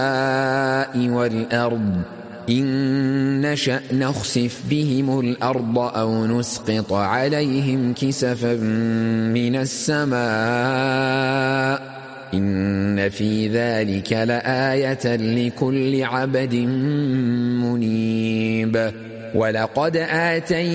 والأرض إن نشأ نخسف بهم الأرض أو نسقط عليهم كسفا من السماء إن في ذلك لآية لكل عبد منيب. ولقد آتينا